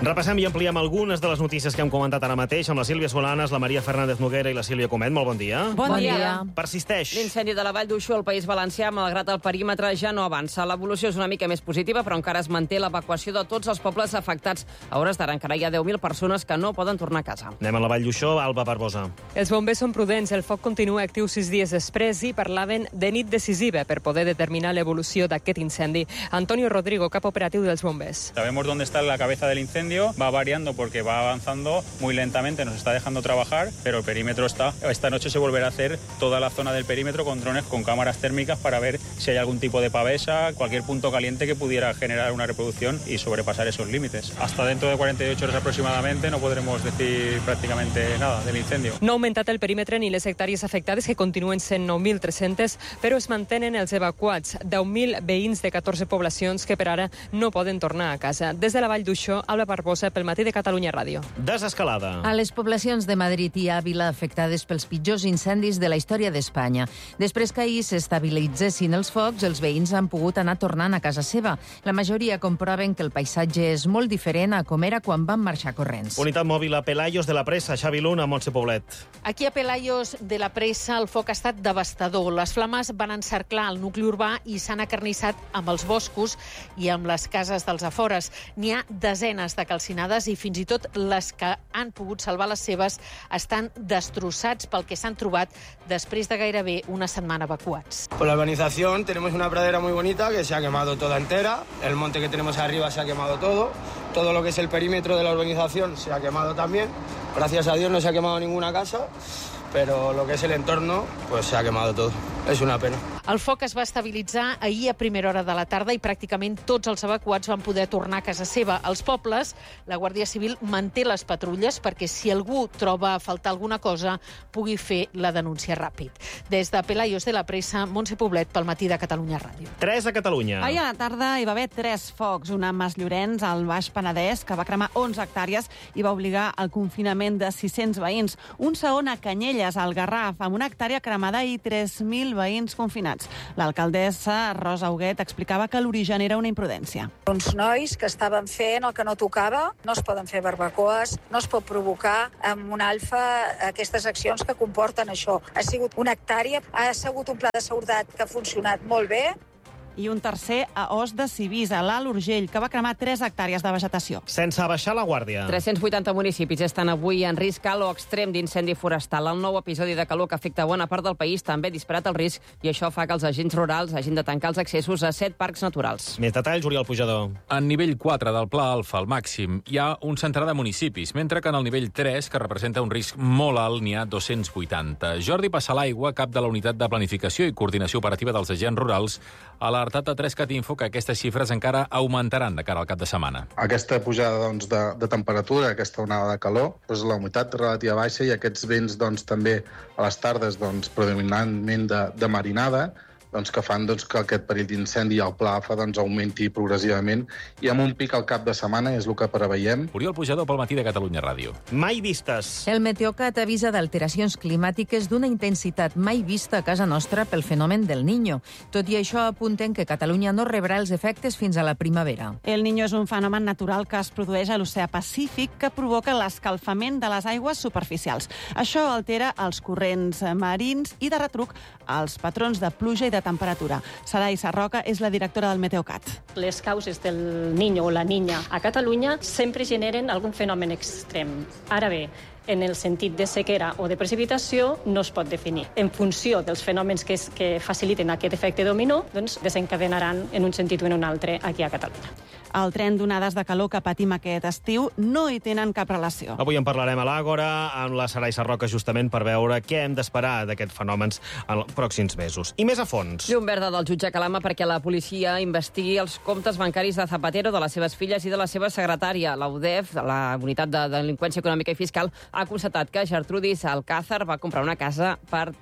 Repassem i ampliem algunes de les notícies que hem comentat ara mateix amb la Sílvia Solanes, la Maria Fernández Noguera i la Sílvia Comet. Molt bon dia. Bon dia. Persisteix. L'incendi de la Vall d'Uixó al País Valencià, malgrat el perímetre, ja no avança. L'evolució és una mica més positiva, però encara es manté l'evacuació de tots els pobles afectats. A hores d'ara encara hi ha 10.000 persones que no poden tornar a casa. Anem a la Vall d'Uixó, Alba Barbosa. Els bombers són prudents, el foc continua actiu 6 dies després i parlaven de nit decisiva per poder determinar l'evolució d'aquest incendi. Antonio Rodrigo, cap operatiu dels bombers. Sabemos dónde está la cabeza del incendio, va variando porque va avanzando muy lentamente, nos está dejando trabajar, pero el perímetro está. Esta noche se volverá a hacer toda la zona del perímetro con drones, con cámaras térmicas para ver si hay algún tipo de pavesa, cualquier punto caliente que pudiera generar una reproducción y sobrepasar esos límites. Hasta dentro de 48 horas aproximadamente no podremos decir prácticamente nada del incendio. No ha augmentat el perímetre ni les hectàrees afectades, que continuen sent 9.300, però es mantenen els evacuats, 10.000 veïns de 14 poblacions que per ara no poden tornar a casa. Des de la Vall d'Uixó, Alba Barbosa, pel Matí de Catalunya Ràdio. Desescalada. A les poblacions de Madrid i Àvila afectades pels pitjors incendis de la història d'Espanya. Després que ahir s'estabilitzessin els focs, els veïns han pogut anar tornant a casa seva. La majoria comproven que el paisatge és molt diferent a com era quan van marxar corrents. Unitat mòbil a Pelayos de la Pressa, Xavi Luna, Montse Poblet. Aquí a Pelayos de la Pressa el foc ha estat devastador. Les flames van encerclar el nucli urbà i s'han acarnissat amb els boscos i amb les cases dels afores. N'hi ha desenes de calcinades i fins i tot les que han pogut salvar les seves estan destrossats pel que s'han trobat després de gairebé una setmana evacuats. Por la urbanización tenemos una pradera muy bonita que se ha quemado toda entera, el monte que tenemos arriba se ha quemado todo lo que es el perímetro de la urbanización se ha quemado también. Gracias a Dios no se ha quemado ninguna casa, pero lo que es el entorno pues se ha quemado todo. És una pena. El foc es va estabilitzar ahir a primera hora de la tarda i pràcticament tots els evacuats van poder tornar a casa seva. Als pobles, la Guàrdia Civil manté les patrulles perquè si algú troba a faltar alguna cosa pugui fer la denúncia ràpid. Des de Pelayos de la Pressa, Montse Poblet, pel Matí de Catalunya Ràdio. 3 a Catalunya. Ahir a la tarda hi va haver 3 focs. Una a Mas Llorenç, al Baix Penedès, que va cremar 11 hectàrees i va obligar al confinament de 600 veïns. Un segon a Canyelles, al Garraf, amb una hectàrea cremada i 3.000 veïns confinats. L'alcaldessa Rosa Huguet explicava que l'origen era una imprudència. Uns nois que estaven fent el que no tocava, no es poden fer barbacoes, no es pot provocar amb un alfa aquestes accions que comporten això. Ha sigut una hectàrea, ha sigut un pla de seguretat que ha funcionat molt bé. I un tercer a Os de Civís, a l'Alt Urgell, que va cremar 3 hectàrees de vegetació. Sense abaixar la guàrdia. 380 municipis estan avui en risc alt o extrem d'incendi forestal. El nou episodi de calor que afecta bona part del país també ha disparat el risc i això fa que els agents rurals hagin de tancar els accessos a 7 parcs naturals. Més detalls, Oriol Pujador. En nivell 4 del Pla Alfa, al màxim, hi ha un centenar de municipis, mentre que en el nivell 3, que representa un risc molt alt, n'hi ha 280. Jordi Passalaigua, cap de la Unitat de Planificació i Coordinació Operativa dels Agents Rurals, ha alertat a 3CatInfo que aquestes xifres encara augmentaran de cara al cap de setmana. Aquesta pujada de temperatura, aquesta onada de calor, la humitat relativa baixa i aquests vents també a les tardes predominantment de marinada, que fan que aquest perill d'incendi al Pla AFA augmenti progressivament i amb un pic al cap de setmana és el que preveiem. Oriol Pujador pel Matí de Catalunya Ràdio. Mai vistes. El Meteocat avisa d'alteracions climàtiques d'una intensitat mai vista a casa nostra pel fenomen del Niño. Tot i això apunten que Catalunya no rebrà els efectes fins a la primavera. El Niño és un fenomen natural que es produeix a l'oceà Pacífic que provoca l'escalfament de les aigües superficials. Això altera els corrents marins i de retruc els patrons de pluja i de temperatura. Sarai Sarroca és la directora del Meteocat. Les causes del Niño o la Niña a Catalunya sempre generen algun fenomen extrem. Ara bé, en el sentit de sequera o de precipitació no es pot definir. En funció dels fenòmens que faciliten aquest efecte dominó, desencadenaran en un sentit o en un altre aquí a Catalunya. El tren d'onades de calor que patim aquest estiu no hi tenen cap relació. Avui en parlarem a l'Àgora amb la Sarai Sarroca justament per veure què hem d'esperar d'aquests fenòmens en els pròxims mesos. I més a fons. Llum verda del jutge Calama perquè la policia investigui els comptes bancaris de Zapatero, de les seves filles i de la seva secretària. La UDEF, la Unitat de Delinqüència Econòmica i Fiscal, ha constatat que Gertrudis Alcázar va comprar una casa per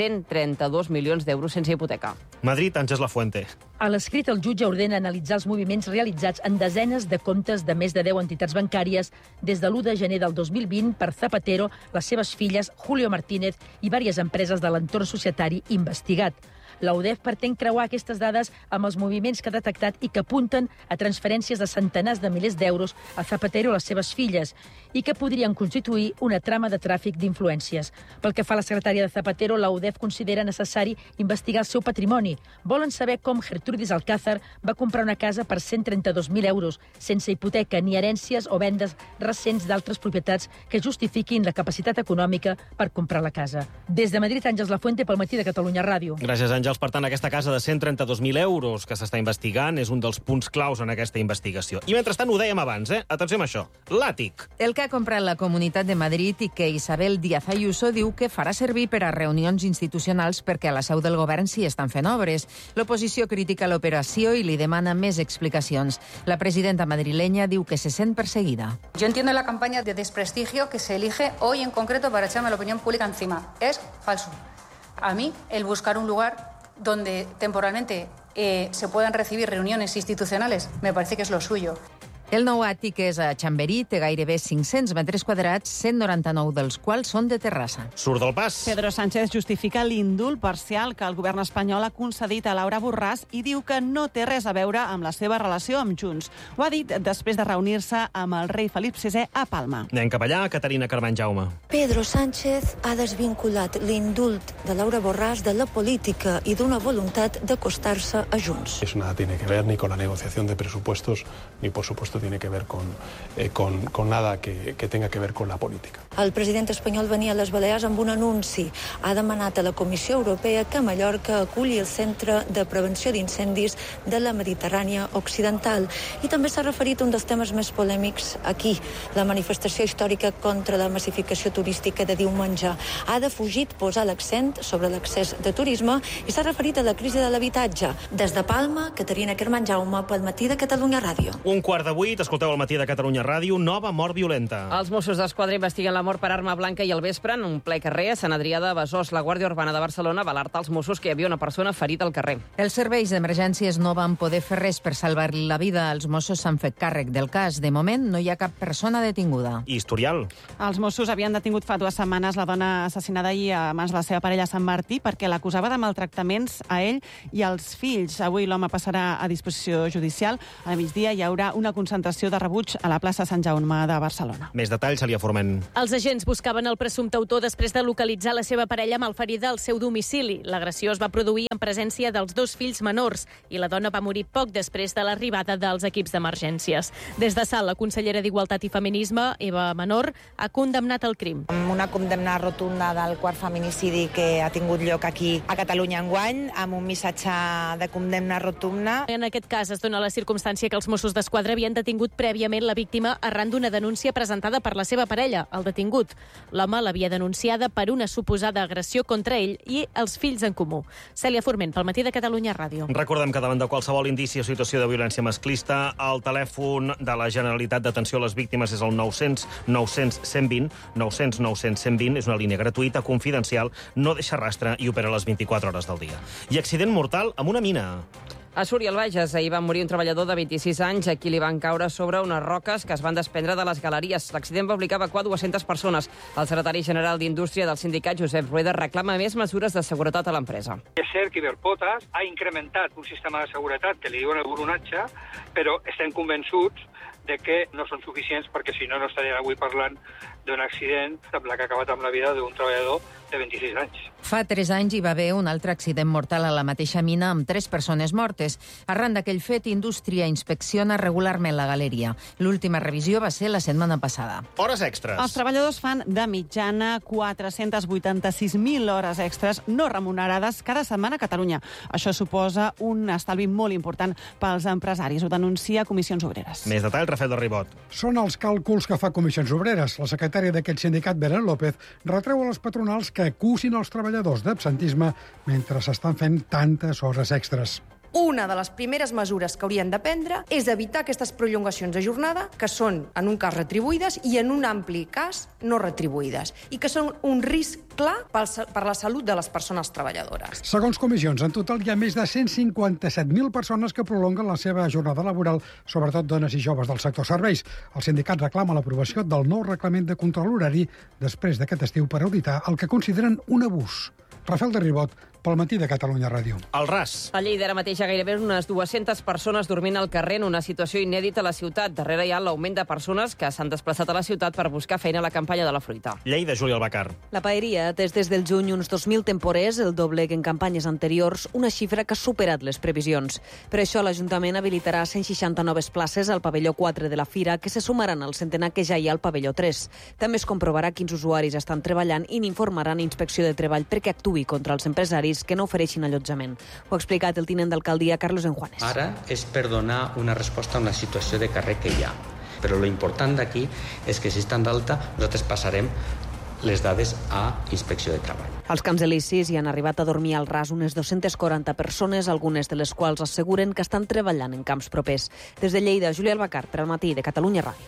132 milions d'euros sense hipoteca. Madrid, Àngels Lafuente. A l'escrit, el jutge ordena analitzar els moviments realitzats en desenes de comptes de més de 10 entitats bancàries des de l'1 de gener del 2020 per Zapatero, les seves filles, Julio Martínez i diverses empreses de l'entorn societari investigat. La UDEF pretén creuar aquestes dades amb els moviments que ha detectat i que apunten a transferències de centenars de milers d'euros a Zapatero i les seves filles i que podrien constituir una trama de tràfic d'influències. Pel que fa a la secretària de Zapatero, la UDEF considera necessari investigar el seu patrimoni. Volen saber com Gertrudis Alcázar va comprar una casa per 132.000 euros, sense hipoteca ni herències o vendes recents d'altres propietats que justifiquin la capacitat econòmica per comprar la casa. Des de Madrid, Àngels Lafuente, pel Matí de Catalunya Ràdio. Gràcies, Àngels. Per tant, aquesta casa de 132.000 euros que s'està investigant és un dels punts claus en aquesta investigació. I mentrestant, ho dèiem abans, atenció amb això, l'àtic. El que ha comprat la Comunitat de Madrid i que Isabel Díaz Ayuso diu que farà servir per a reunions institucionals perquè a la seu del govern s'hi estan fent obres. L'oposició critica l'operació i li demana més explicacions. La presidenta madrilenya diu que se sent perseguida. Yo entiendo la campaña de desprestigio que se elige hoy en concreto para echarme la opinión pública encima. Es falso. A mí, el buscar un lugar donde temporalmente se puedan recibir reuniones institucionales me parece que es lo suyo. El nou àtic és a Chamberí, té gairebé 500 metres quadrats, 199 dels quals són de terrassa. Surt del pas. Pedro Sánchez justifica l'indult parcial que el govern espanyol ha concedit a Laura Borràs i diu que no té res a veure amb la seva relació amb Junts. Ho ha dit després de reunir-se amb el rei Felip VI a Palma. Anem cap allà, Caterina Carmen Jaume. Pedro Sánchez ha desvinculat l'indult de Laura Borràs de la política i d'una voluntat d'acostar-se a Junts. Eso nada tiene que ver ni con la negociación de presupuestos, ni por supuesto tiene que ver con nada que tenga que ver con la política. El president espanyol venia a les Balears amb un anunci. Ha demanat a la Comissió Europea que Mallorca aculli el Centre de Prevenció d'Incendis de la Mediterrània Occidental. I també s'ha referit a un dels temes més polèmics aquí, la manifestació històrica contra la massificació turística de diumenge. Ha defugit posar l'accent sobre l'accés de turisme i s'ha referit a la crisi de l'habitatge. Des de Palma, Caterina Carmen Jaume, pel Matí de Catalunya Ràdio. 7:15, escolteu el Matí de Catalunya Ràdio, nova mort violenta. Els Mossos d'Esquadra investiguen la mort per arma blanca i al vespre en un ple carrer a Sant Adrià de Besòs. La Guàrdia Urbana de Barcelona va alertar als Mossos que hi havia una persona ferida al carrer. Els serveis d'emergències no van poder fer res per salvar-li la vida. Els Mossos s'han fet càrrec del cas. De moment, no hi ha cap persona detinguda. I historial. Els Mossos havien detingut fa 2 setmanes la dona assassinada ahir a mans de la seva parella a Sant Martí perquè l'acusava de maltractaments a ell i als fills. Avui l'home passarà a disposició judicial. A migdia hi haurà una concentració de rebuig a la plaça Sant Jaume de Barcelona. Més detalls, Celia Forment. Els agents buscaven el presumpte autor després de localitzar la seva parella malferida al seu domicili. L'agressió es va produir en presència dels 2 fills menors i la dona va morir poc després de l'arribada dels equips d'emergències. Des de Salt, la consellera d'Igualtat i Feminisme, Eva Menor, ha condemnat el crim. Amb una condemna rotunda del quart feminicidi que ha tingut lloc aquí a Catalunya enguany, amb un missatge de condemna rotunda. En aquest cas es dona la circumstància que els Mossos d'Esquadra havien detingut prèviament la víctima arran d'una denúncia presentada per la seva parella, el detingut. L'home l'havia denunciada per una suposada agressió contra ell i els fills en comú. Cèlia Forment, pel Matí de Catalunya Ràdio. Recordem que davant de qualsevol indici o situació de violència masclista, el telèfon de la Generalitat d'atenció a les víctimes és el 900 900 120. 900 900 120 és una línia gratuïta, confidencial, no deixa rastre i opera les 24 hores del dia. I accident mortal amb una mina. A Súria, al Bages, ahir va morir un treballador de 26 anys a qui li van caure sobre unes roques que es van desprendre de les galeries. L'accident va obligar a evacuar 200 persones. El secretari general d'Indústria del sindicat, Josep Rueda, reclama més mesures de seguretat a l'empresa. És cert que Iberpotas ha incrementat un sistema de seguretat que li diuen el buronatge, però estem convençuts de que no són suficients perquè si no, no estarien avui parlant d'un accident amb la que ha acabat amb la vida d'un treballador de 26 anys. Fa 3 anys hi va haver un altre accident mortal a la mateixa mina amb 3 persones mortes. Arran d'aquell fet, Indústria inspecciona regularment la galeria. L'última revisió va ser la setmana passada. Hores extres. Els treballadors fan de mitjana 486.000 hores extres no remunerades cada setmana a Catalunya. Això suposa un estalvi molt important pels empresaris. Ho denuncia Comissions Obreres. Més detalls, Rafael de Ribot. Són els càlculs que fa Comissions Obreres. La secretària d'aquest sindicat, Belén López, retreu a les patronals que acusin els treballadors d'absentisme mentre s'estan fent tantes hores extres. Una de les primeres mesures que haurien de prendre és evitar aquestes prolongacions de jornada, que són, en un cas, retribuïdes i en un ampli cas, no retribuïdes, i que són un risc clar per la salut de les persones treballadores. Segons comissions, en total hi ha més de 157.000 persones que prolonguen la seva jornada laboral, sobretot dones i joves del sector serveis. El sindicat reclama l'aprovació del nou reglament de control horari després d'aquest estiu per auditar el que consideren un abús. Rafael de Ribot, pel Matí de Catalunya Ràdio. El RAS. A Lleida ara mateix hi ha gairebé unes 200 persones dormint al carrer en una situació inèdita a la ciutat. Darrere hi ha l'augment de persones que s'han desplaçat a la ciutat per buscar feina a la campanya de la fruita. Lleida, Júlia Albacar. La paeria té des del juny uns 2.000 temporers, el doble que en campanyes anteriors, una xifra que ha superat les previsions. Per això l'Ajuntament habilitarà 160 noves places al pavelló 4 de la Fira, que se sumaran al centenar que ja hi ha al pavelló 3. També es comprovarà quins usuaris estan treballant i n'informaran Inspecció de Treball perquè actuï contra els empresaris que no ofereixin allotjament. Ho ha explicat el tinent d'alcaldia, Carlos Enjuanes. Ara és per donar una resposta a una situació de carrer que hi ha. Però lo important d'aquí és que si estan d'alta, nosaltres passarem les dades a Inspecció de Treball. Als Camps Elisis hi han arribat a dormir al RAS unes 240 persones, algunes de les quals asseguren que estan treballant en camps propers. Des de Lleida, Júlia Albacar, per al Matí de Catalunya Ràdio.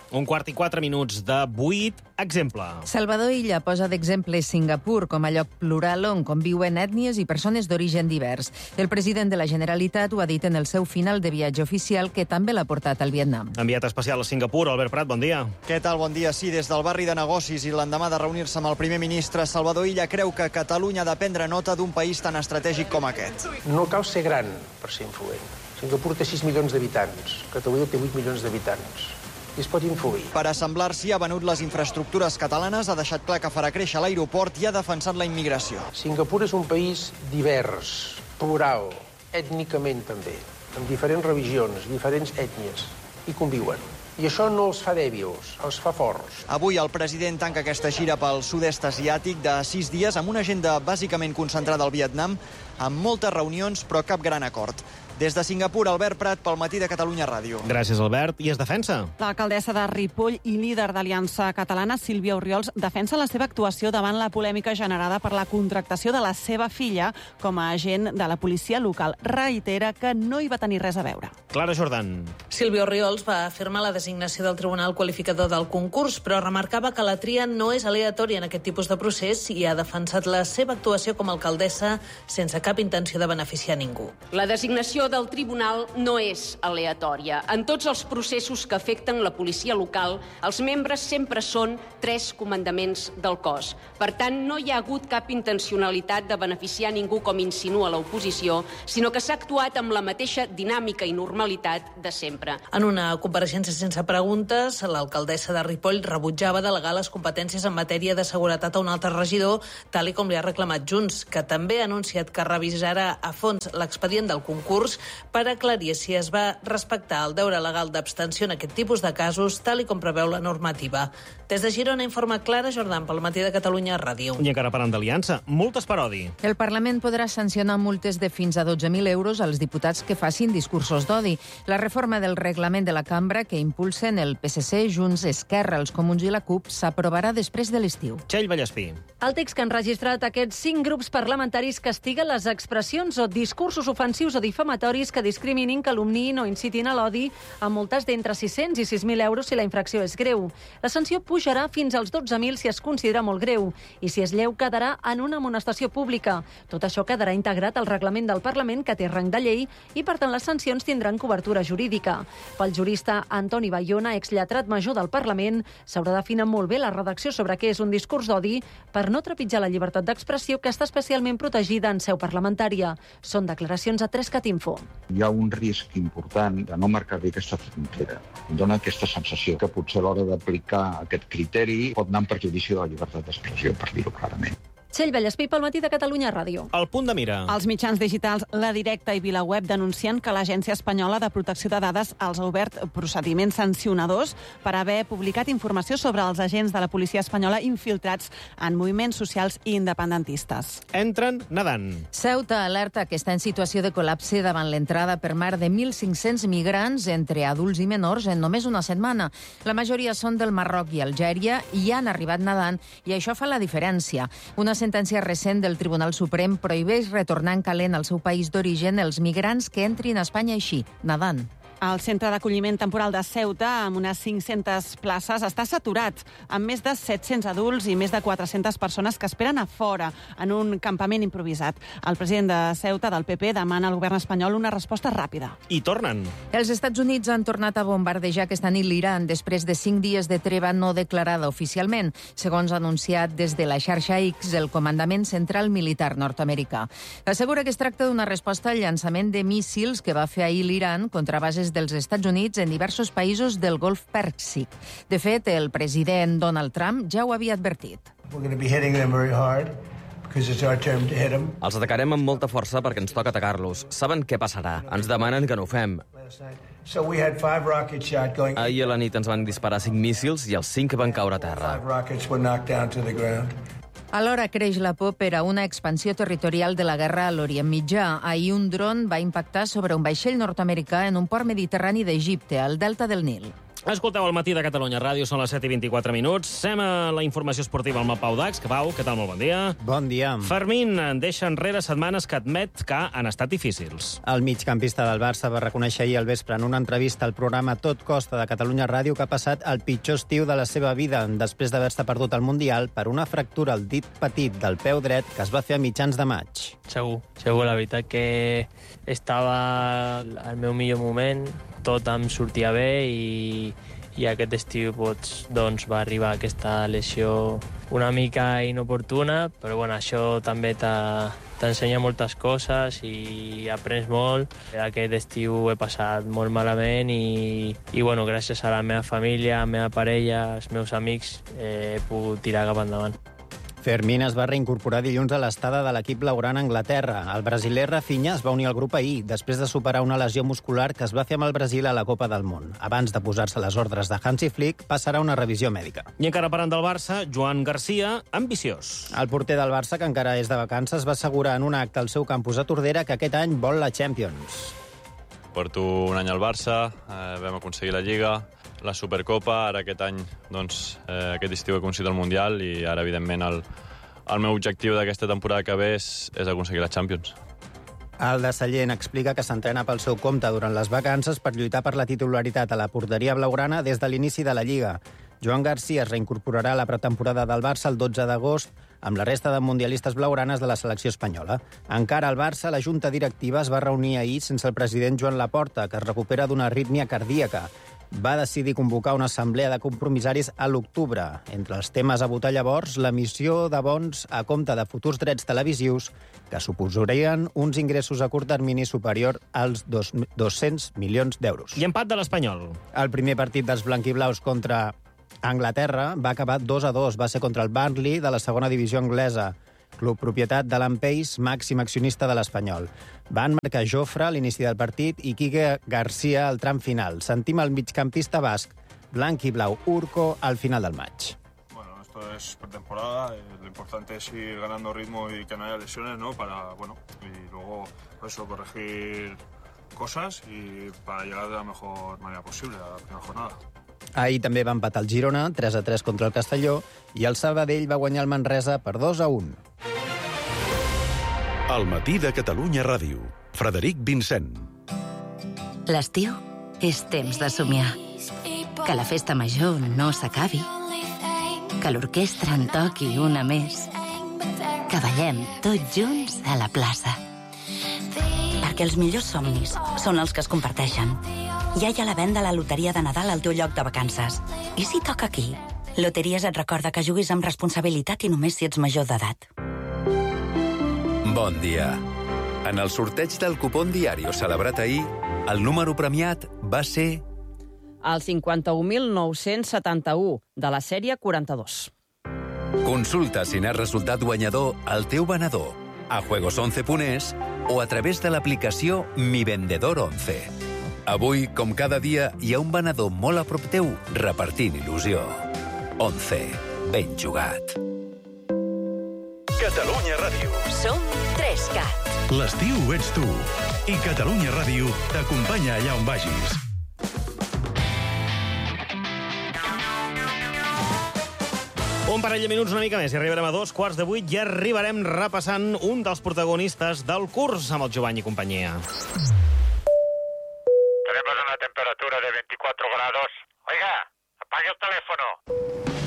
1:04 de 8. Exemple. Salvador Illa posa d'exemple Singapur com a lloc plural on conviuen ètnies i persones d'origen divers. El president de la Generalitat ho ha dit en el seu final de viatge oficial, que també l'ha portat al Vietnam. Enviat especial a Singapur, Albert Prat, bon dia. Què tal? Bon dia. Sí, des del barri de negocis i l'endemà de reunir-se amb el primer ministre, Salvador Illa creu que Catalunya ha de prendre nota d'un país tan estratègic com aquest. No cal ser gran per ser influent. Singapur té 6 milions d'habitants, Catalunya té 8 milions d'habitants. I es pot influir. Per assemblar-s'hi ha venut les infraestructures catalanes, ha deixat clar que farà créixer l'aeroport i ha defensat la immigració. Singapur és un país divers, plural, ètnicament també, amb diferents religions, diferents ètnies, i conviuen. I això no els fa dèbils, els fa forts. Avui el president tanca aquesta gira pel sud-est asiàtic de 6 dies amb una agenda bàsicament concentrada al Vietnam, amb moltes reunions però cap gran acord. Des de Singapur, Albert Prat, pel Matí de Catalunya Ràdio. Gràcies, Albert. I es defensa. L'alcaldessa de Ripoll i líder d'Aliança Catalana, Sílvia Orriols, defensa la seva actuació davant la polèmica generada per la contractació de la seva filla com a agent de la policia local. Reitera que no hi va tenir res a veure. Clara Jordan. Sílvia Orriols va afirmar la designació del Tribunal Qualificador del concurs, però remarcava que la tria no és aleatòria en aquest tipus de procés i ha defensat la seva actuació com a alcaldessa sense cap intenció de beneficiar ningú. La designació del tribunal no és aleatòria. En tots els processos que afecten la policia local, els membres sempre són 3 comandaments del cos. Per tant, no hi ha hagut cap intencionalitat de beneficiar ningú com insinua l'oposició, sinó que s'ha actuat amb la mateixa dinàmica i normalitat de sempre. En una compareixença sense preguntes, l'alcaldessa de Ripoll rebutjava delegar les competències en matèria de seguretat a un altre regidor, tal i com li ha reclamat Junts, que també ha anunciat que revisarà a fons l'expedient del concurs per aclarir si es va respectar el deure legal d'abstenció en aquest tipus de casos, tal i com preveu la normativa. Des de Girona informa Clara Jordan pel Matí de Catalunya Ràdio. I encara parlant d'Aliança, multes per odi. El Parlament podrà sancionar multes de fins a 12.000 euros als diputats que facin discursos d'odi. La reforma del reglament de la cambra que impulsen el PSC, Junts, Esquerra, els Comuns i la CUP s'aprovarà després de l'estiu. Txell Vallespí. El text que han registrat aquests 5 grups parlamentaris castiga les expressions o discursos ofensius o difamatoris que discriminin, calumniïn o incitin a l'odi, amb multes d'entre 600 i 6.000 euros si la infracció és greu. La sanció pujarà fins als 12.000 si es considera molt greu i si és lleu quedarà en una amonestació pública. Tot això quedarà integrat al reglament del Parlament, que té rang de llei, i per tant les sancions tindran cobertura jurídica. Pel jurista Antoni Bayona, exlletrat major del Parlament, s'haurà d'afinar molt bé la redacció sobre què és un discurs d'odi per no trepitjar la llibertat d'expressió, que està especialment protegida en seu parlamentària. Són declaracions a 3catinfo. Hi ha un risc important de no marcar bé aquesta frontera. Em dona aquesta sensació que potser a l'hora d'aplicar aquest criteri pot anar en perjudici de la llibertat d'expressió, per dir-ho clarament. Txell Vallespí pel Matí de Catalunya Ràdio. El punt de mira. Els mitjans digitals La Directa i VilaWeb denuncien que l'Agència Espanyola de Protecció de Dades els ha obert procediments sancionadors per haver publicat informació sobre els agents de la policia espanyola infiltrats en moviments socials i independentistes. Entren nedant. Ceuta alerta que està en situació de col·lapse davant l'entrada per mar de 1.500 migrants entre adults i menors en només una setmana. La majoria són del Marroc i Algèria i han arribat nedant i això fa la diferència. Una sentència recent del Tribunal Suprem prohibeix retornar en calent al seu país d'origen els migrants que entrin a Espanya així, nedant. El centre d'acolliment temporal de Ceuta, amb unes 500 places, està saturat, amb més de 700 adults i més de 400 persones que esperen a fora, en un campament improvisat. El president de Ceuta, del PP, demana al govern espanyol una resposta ràpida. I tornen. Els Estats Units han tornat a bombardejar aquesta nit l'Iran després de 5 dies de treva no declarada oficialment, segons ha anunciat des de la xarxa X el Comandament Central Militar nord-americà. Assegura que es tracta d'una resposta al llançament de míssils que va fer ahir l'Iran contra bases dels Estats Units en diversos països del Golf Pèrsic. De fet, el president Donald Trump ja ho havia advertit. Els atacarem amb molta força perquè ens toca atacar-los. Saben què passarà. Ens demanen que no ho fem. Ahir a la nit ens van disparar 5 míssils i els 5 van caure a terra. Alhora creix la por per a una expansió territorial de la guerra a l'Orient Mitjà. Ahir un dron va impactar sobre un vaixell nord-americà en un port mediterrani d'Egipte, al delta del Nil. Escolteu el matí de Catalunya Ràdio, són les 7:24. Sem a la informació esportiva amb el Pau Dax. Que Pau, què tal? Molt bon dia. Bon dia. Fermín deixa enrere setmanes que admet que han estat difícils. El migcampista del Barça va reconèixer ahir al vespre en una entrevista al programa Tot Costa de Catalunya Ràdio que ha passat el pitjor estiu de la seva vida després d'haver-se perdut el Mundial per una fractura al dit petit del peu dret que es va fer a mitjans de maig. Segur. La veritat que estava al meu millor moment, tot em sortia bé i aquest estiu doncs, va arribar aquesta lesió una mica inoportuna, però bueno, això també t'ensenya moltes coses i aprens molt. Aquest estiu he passat molt malament i bueno, gràcies a la meva família, a la meva parella, als meus amics, he pogut tirar cap endavant. Fermín es va reincorporar dilluns a l'estada de l'equip blaugrana a Anglaterra. El brasiler Rafinha es va unir al grup ahir, després de superar una lesió muscular que es va fer amb el Brasil a la Copa del Món. Abans de posar-se a les ordres de Hansi Flick, passarà una revisió mèdica. I encara parlant del Barça, Joan Garcia, ambiciós. El porter del Barça, que encara és de vacances, va assegurar en un acte al seu campus a Tordera que aquest any vol la Champions. Porto un any al Barça, vam aconseguir la Lliga, la Supercopa, ara aquest any, doncs, aquest estiu he aconseguit el Mundial i ara, evidentment, el meu objectiu d'aquesta temporada que ve és aconseguir la Champions. El de Sallent explica que s'entrena pel seu compte durant les vacances per lluitar per la titularitat a la porteria blaugrana des de l'inici de la Lliga. Joan Garcia es reincorporarà a la pretemporada del Barça el 12 d'agost amb la resta de mundialistes blaugranes de la selecció espanyola. Encara al Barça, la junta directiva es va reunir ahir sense el president Joan Laporta, que es recupera d'una arrítmia cardíaca. Va decidir convocar una assemblea de compromissaris a l'octubre. Entre els temes a votar llavors, l'emissió de bons a compte de futurs drets televisius que suposarien uns ingressos a curt termini superior als 200 milions d'euros. I empat de l'Espanyol. El primer partit dels blanquiblaus contra Anglaterra va acabar 2-2. Va ser contra el Burnley de la segona divisió anglesa, club propietat de l'Ampeix, màxim accionista de l'Espanyol. Van marcar Jofre a l'inici del partit i Quique Garcia al tram final. Sentim el migcampista basc, blanc i blau Urco, al final del match. Bueno, esto es pretemporada, lo importante es ir ganando ritmo y que no haya lesiones, ¿no? Y luego, por eso, corregir cosas y para llegar de la mejor manera posible a la primera jornada. Ahir també va empatar el Girona, 3-3 contra el Castelló, i el Sabadell va guanyar el Manresa per 2-1. El matí de Catalunya Ràdio. Frederic Vincent. L'estiu és temps de somiar. Que la festa major no s'acabi. Que l'orquestra en toqui una més. Que ballem tots junts a la plaça. Perquè els millors somnis són els que es comparteixen. Ja hi ha la venda a la loteria de Nadal al teu lloc de vacances. I si toca aquí? Loteries et recorda que juguis amb responsabilitat i només si ets major d'edat. Bon dia. En el sorteig del cupón Diario celebrat ahir, el número premiat va ser... El 51.971, de la sèrie 42. Consulta si n'has resultat guanyador al teu venedor, a juegos11.es o a través de l'aplicació Mi Vendedor 11. Avui, com cada dia, hi ha un venedor molt a prop teu repartint il·lusió. 11. Ben jugat. Catalunya Ràdio. Som 3CAT. L'estiu ets tu. I Catalunya Ràdio t'acompanya allà on vagis. Un parell de minuts, una mica més, i arribarem a 7:45 i arribarem repassant un dels protagonistes del curs amb el Jovany i companyia. Apague el teléfono.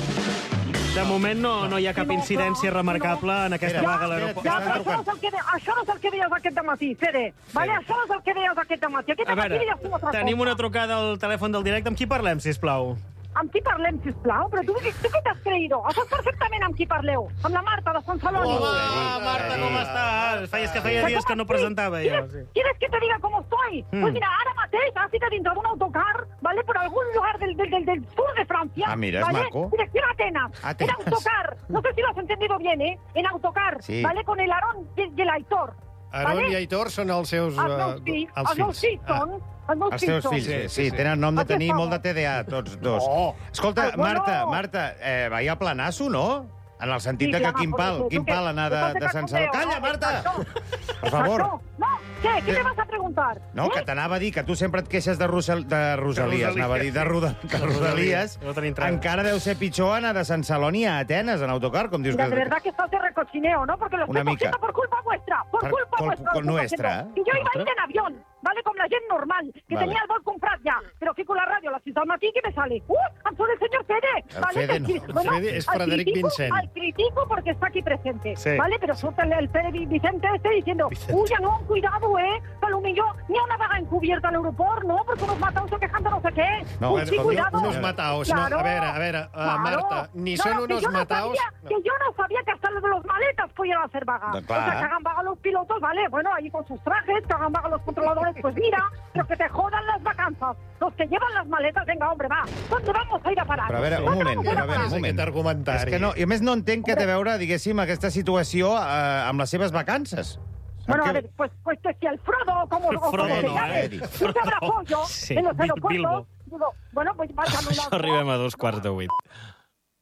De moment no hi ha cap incidència remarcable en aquesta vaga a l'aeroport. Ja, però això no és el que deies aquest dematí, Fede. Vale? Això no és el que deies aquest dematí. A veure, tenim una trucada al telèfon del directe. Amb qui parlem, sisplau? Amb qui parlem, sisplau? Però tu què t'has creïdo? Saps perfectament amb qui parleu. Amb la Marta, de Sant Celoni. Hola, Marta, com estàs? Feia dies que no presentava jo. ¿Quieres que te diga cómo estoy? Pues mira, ara mateix has ido dentro de un autocar, ¿vale? Por algún lugar del sur de Francia. Ah, mira, ¿vale? es maco. Dirección Atenas. En autocar. No sé si lo has entendido bien, ¿eh? En autocar, sí. ¿vale? Con el Aarón y el Aitor. Aarón i Aitor són els seus... Els meus fills són... Els teus fills, sí, tenen nom de tenir molt de TDA, tots dos. Escolta, Marta, hi ha planasso, no? En el sentit de que quin pal anar de Sant Salvador. Calla, Marta! Per favor. No, què me vas a preguntar? No, que t'anava a dir que tu sempre et queixes de Rosalies, anava a dir, de Rodalies. Encara deu ser pitjor anar de Sant Celoni a Atenes en autocar, com dius que... De verdad que estás de recochineo, ¿no? Porque lo estoy cogiendo por culpa vuestra. Por culpa vuestra. Nuestra. Y yo iba a ir en avión, ¿vale? Com la gent normal, que tenía el vol comprat ja. Però fico la ràdio a les 6 del matí, que me sale? Em sona el senyor Fede. El Fede no. El Fede és Frederic Vincent. Al critico porque está aquí presente, sí. ¿vale? Pero surte el Fede Vicente diciendo, uy, ya no, cuidado, que lo millor ni una vaga encubierta al aeroport, ¿no? Porque unos mataos se quejan de no sé qué. No, sí, cuidado. Unos mataos, claro, no. A ver, Marta, ni son unos mataos... Que yo no sabía que hasta los maletas podían hacer vaga. O sea, que hagan vaga los pilotos, ¿vale? Bueno, ahí con sus trajes, que hagan vaga los controladores, pues mira, pero que te jodan las vacanzas. Los que llevan las maletas, venga, hombre, va. ¿Dónde vamos a ir a parar? Però a veure, un moment. És que no, i a més no entenc què té a veure, diguéssim, aquesta situació amb les seves vacances. Bueno, a ver, pues si el Frodo, como se llame, un abrazo yo en los aeropuertos, digo, bueno, pues vas a anular. Arribem a 2:15.